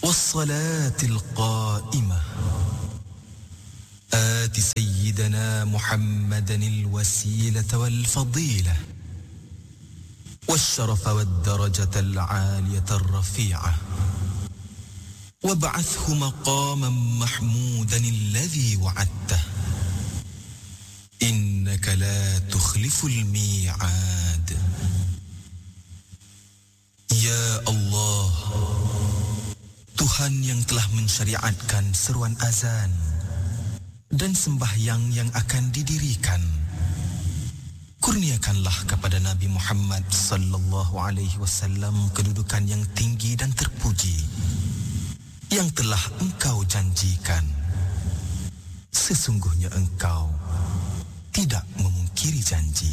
والصلاة القائمة آت سيدنا محمدا الوسيلة والفضيلة والشرف والدرجة العالية الرفيعة وابعثه مقاما محمودا الذي وعدته إنك لا تخلف الميعاد. Ya Allah, Tuhan yang telah mensyariatkan seruan azan dan sembahyang yang akan didirikan, kurniakanlah kepada Nabi Muhammad sallallahu alaihi wasallam kedudukan yang tinggi dan terpuji yang telah Engkau janjikan. Sesungguhnya Engkau tidak memungkiri janji.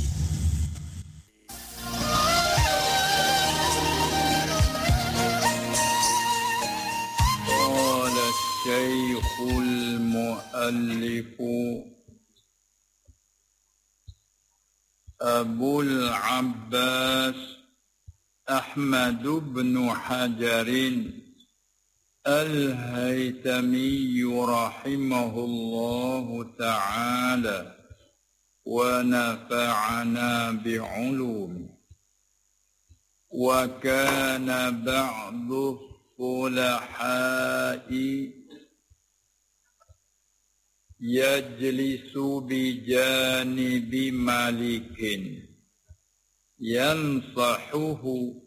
الشيخ المؤلف أبو العباس أحمد بن حجر الهيثمي رحمه الله تعالى ونفعنا بعلومه. وكان بعض الصلحاء يجلس بجانب مالك ينصحه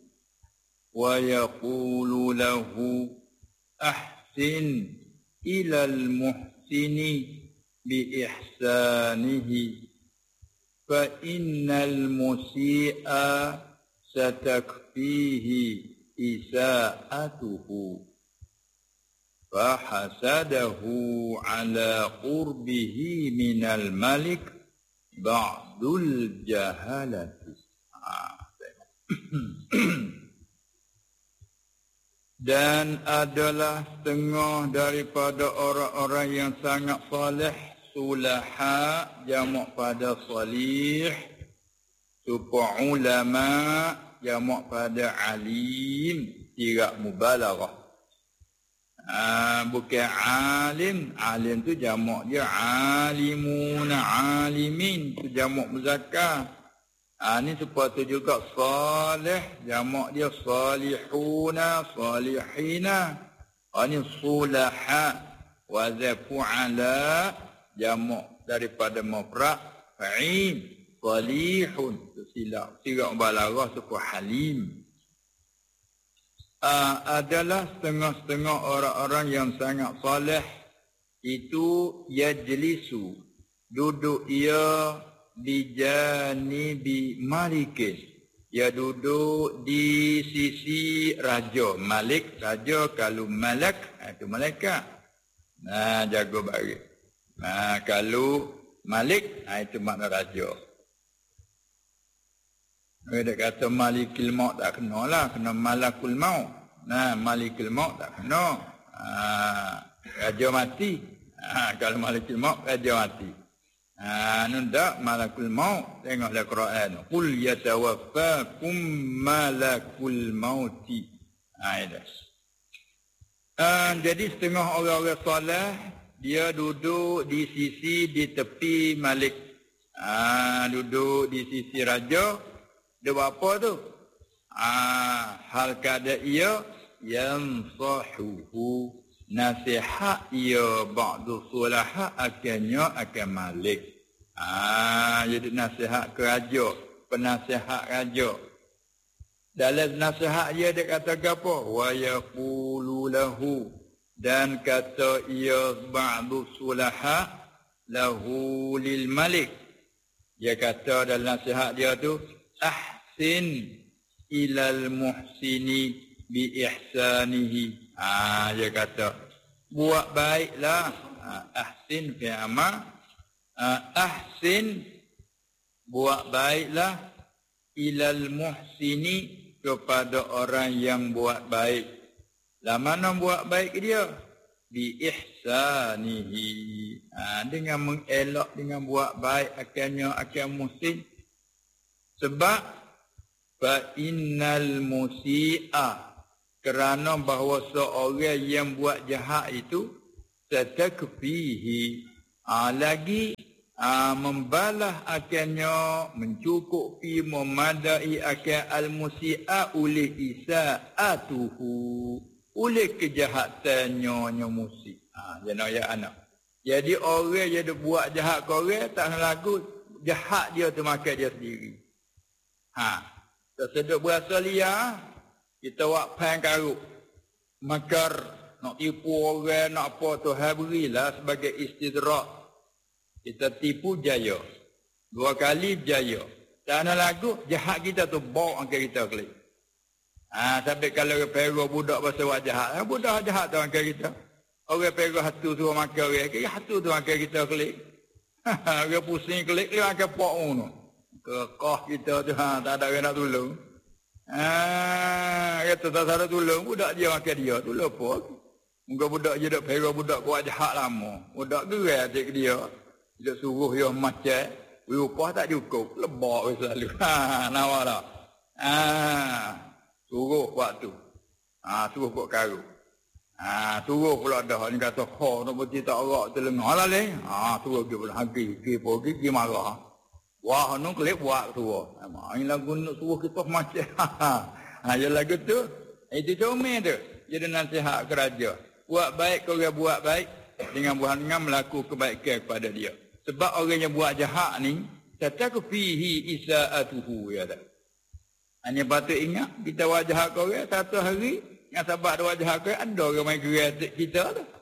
ويقول له أحسن إلى المحسن بإحسانه فإن المسيء ستكفيه إساءته فحسده على قربه من الملك بعض الجهلة. Dan adalah setengah daripada orang-orang yang sangat salih, sulaha jamak pada salih, supa ulama jamak pada alim, tidak mubalaghah. Bukan alim, alim tu jamak dia alimun, alimin tu jamak muzakkar. Ni sepatutnya juga salih, jamak dia salihuna, salihina. Ni sulaha, wazan fu'ala, jamak daripada mafra' fa'il, salihun, silap, tidak mubalaghah suku halim. Adalah setengah-setengah orang-orang yang sangat salih itu yajlisu, duduk ia bijanibi malikin, ia duduk di sisi raja. Malik, raja. Kalau malak, itu malaikat. Jago bagi. Kalau malik, itu makna raja. Dia kata malikil maut tak kena lah, kena malakul maut. Malikil maut tak kena. Raja mati. Kalau malikil maut, raja mati. Tak malakul maut. Tengoklah Quran. Qul yatawaffakum malakul mauti. Jadi setengah orang-orang salih, dia duduk di sisi, di tepi malik. Duduk di sisi raja. Dia buat apa tu? Hal kada ia yang sahuhu, nasihat ia ba'du sulaha akannya akan malik. Jadi nasihat ke raja, penasihat raja. Dalam nasihat dia kata apa? Wa yaqulu lahu, dan kata ia ba'du sulaha lahu lil malik. Dia kata dalam nasihat dia tu, ahsin ilal muhsini bi ihsanihi. Dia kata buat baiklah. Ahsin fi amal. Ahsin, buat baiklah ilal muhsini, kepada orang yang buat baik. Lah mana buat baik dia? Bi ihsanihi. Dengan mengelak, dengan buat baik akannya akan muhsin. Sebab fa innal musi'a, kerana bahawa seorang yang buat jahat itu satakfihi lagi membalas akannya, mencukupi, memadai akan al-musi'a oleh isaatuhu, oleh kejahatannya musi. Jangan ayat anak. Jadi orang yang dia buat jahat ke orang, tak lagu jahat dia tu makan dia sendiri. Tersedut berasa liar, kita buat pan karuk, makar, nak tipu orang, nak apa tu, berilah sebagai istidrak. Kita tipu jaya. 2 kali jaya. Tak nak lagu, jahat kita tu bawa angkat kita klik. Sampai kalau orang pergi budak pasal buat jahat, budak jahat tu angkat kita. Orang pergi hatu suruh makan orang, hatu tu angkat kita klik. Orang pusing klik, dia angkat pok tu. Kekah kita tu, tak ada orang nak tolong. Kata tak ada tolong, budak dia makan dia, tu apa? Muka budak je dak pergi budak kuat jahat lama. Budak gerai adik dia. Dia suruh dia macam, upah tak cukup, lebak selalu. Nampak tak? Suruh waktu. Suruh buat karuk. Suruh pula dah. Ni kata, nak berarti tak arak telengah lah leh. Suruh dia pula pergi marah. Wah, nak kelip buat suruh. Ini lagu nak suruh kita macam. Yang lagu tu, itu comel tu. Jadi nasihat keraja. Buat baik, kau buat baik. Dengan melakukan kebaikan kepada dia. Sebab orang yang buat jahat ni, tatakfihi isaatuhu, ya tak? Hanya patut ingat, kita buat jahat ke orang, satu hari, yang sebab dia buat jahat ke orang, ada orang main kreatif kita tu.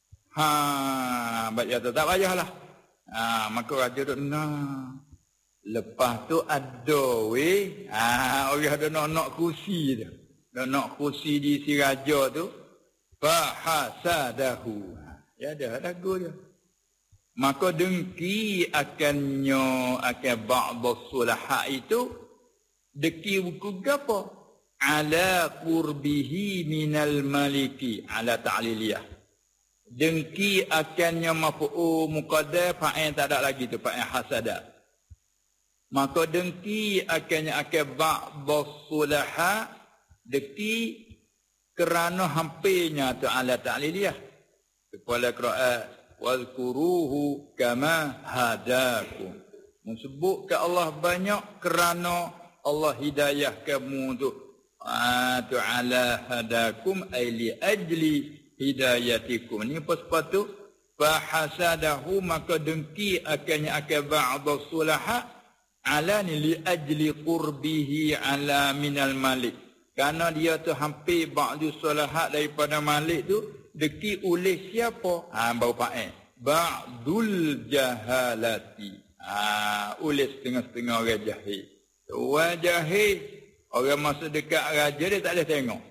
Baik kata, tak payahlah. Maka raja tu, lepas tu ada orang ada nak kursi tu. Nak kursi di si raja tu, fahasadahu. Ya dah, lagu dia. Maka dengki akan ba'da sulaha itu, dengki buku apa? Ala qurbihi minal maliki, ala ta'liliyah. Dengki akannya maf'ul muqaddar, fa'il tak ada lagi tu, fa'il hasada. Maka dengki akan ba'da sulaha, dengki kerana hampirnya tu ala ta'liliyah. Kepala Quran, wazkuruhu kama hadakum. Menyebut ke Allah banyak kerana Allah hidayah kamu tu. Tu ala hadakum ay li ajli hidayatikum. Ni apa sebab tu? Fahasadahu, maka dengki akan ba'da sulaha ala ni li ajli qurbihi ala minal malik. Karena dia tu hampir ba'da sulaha daripada malik tu, deki oleh siapa? Baru fa'il. Ba'dul jahalati. Oleh setengah-setengah orang jahil. Orang jahil, orang masa dekat raja dia tak boleh tengok.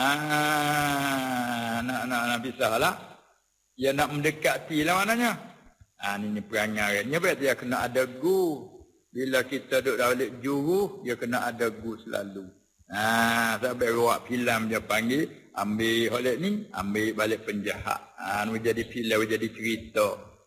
Nak pisahlah. Dia nak mendekati lah maknanya. Ini perangai. Ini berarti dia kena ada gu. Bila kita duduk dalam juru, dia kena ada gu selalu. Sampai ruak filem dia panggil, ambil oleh ni, ambil balik penjahat. Jadi filem, jadi cerita.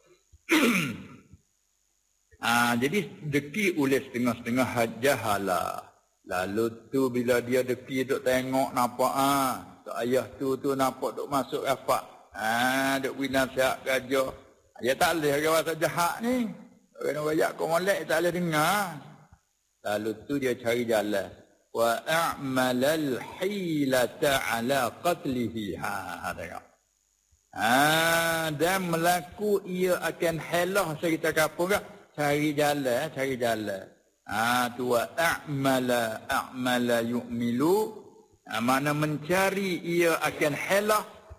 Jadi deki oleh setengah-setengah jahala. Lalu tu bila dia deki duk tengok nampak ayah tu nampak duk masuk rapat. Duk beri nasihat raja. Dia tak boleh rasa jahat ni. Orang rakyat kau molek tak boleh dengar. Lalu tu dia cari jalan. Wa a'malal hilata ala qatlihi. Tengok. Dan melaku ia akan helah cerita kapur ke? Cari jalan. Tu wa a'mala yu'milu. Mana mencari ia akan helah.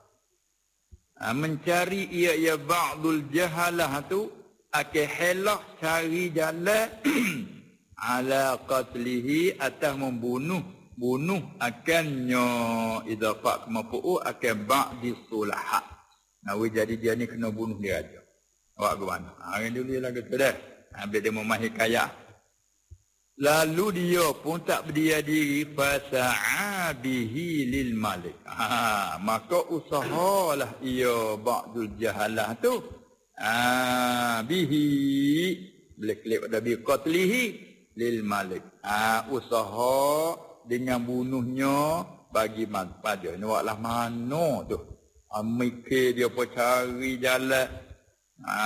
Mencari ia ba'dul jahalah tu akan helah cari jalan ala qatlihi, atas membunuh akannya idafah ke maf'ul akan ba'di sulaha. Jadi dia ni kena bunuh dia aja. Awak ke mana? Hari dulu dia lagu tu dah. Habis dia memahir kaya. Lalu dia pun tak berdiam diri, fasa'a bihi lil malik. Maka usahalah ia ba'dul jahalah tu. Bihi boleh klik pada bi qatlihi lil malik. Usaha dengan bunuhnya bagi manfaat dia. Ni buatlah mana tu. Mikir dia pun cari jalan.